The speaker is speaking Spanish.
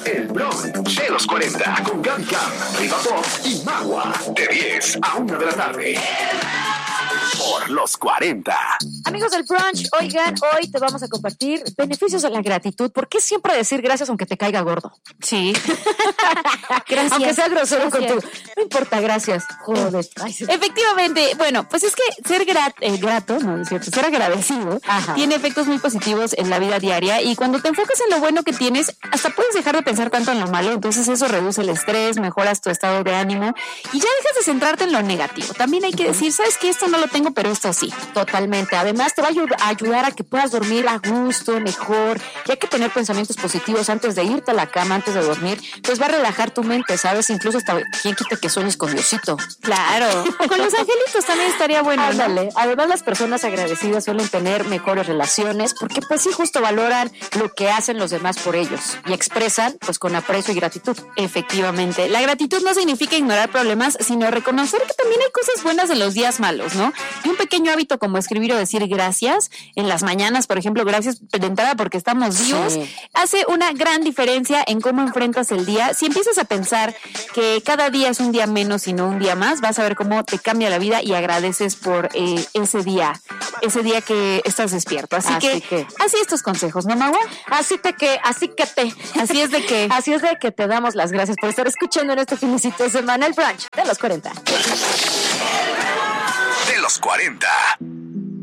El brunch de los 40 con Gaby Cam, Riva Pop y Magua. De 10 a 1 de la tarde. Por los 40. Amigos del brunch, oigan, hoy te vamos a compartir beneficios de la gratitud. ¿Por qué siempre decir gracias aunque te caiga gordo? Sí. Gracias. Aunque sea grosero contigo. No importa, gracias. Joder. Efectivamente, bueno, pues es que ser grato, no es cierto, ser agradecido, tiene efectos muy positivos en la vida diaria, y cuando te enfocas en lo bueno que tienes, hasta puedes dejar de pensar tanto en lo malo. Entonces eso reduce el estrés, mejoras tu estado de ánimo y ya dejas de centrarte en lo negativo. También hay que decir, ¿sabes qué? Esto no lo tengo, pero esto sí. Totalmente. Además, te va a ayudar a que puedas dormir a gusto, mejor. Y hay que tener pensamientos positivos antes de irte a la cama, antes de dormir. Pues va a relajar tu mente, ¿sabes? Incluso hasta quien quita que sueñes con Diosito. Claro. Con los angelitos también estaría bueno, ¿no? Ándale. Además, las personas agradecidas suelen tener mejores relaciones porque, pues sí, justo valoran lo que hacen los demás por ellos y expresan, pues, con aprecio y gratitud. Efectivamente. La gratitud no significa ignorar problemas, sino reconocer que también hay cosas buenas en los días malos, ¿no? Y un pequeño hábito como escribir o decir gracias en las mañanas, por ejemplo, gracias de entrada porque estamos vivos, hace una gran diferencia en cómo enfrentas el día. Si empiezas a pensar que cada día es un día menos y no un día más, vas a ver cómo te cambia la vida y agradeces por ese día que estás despierto. Así que así estos consejos, ¿no, Magua? Así es de que te damos las gracias por estar escuchando en este finicito de semana el brunch de los 40. De los 40.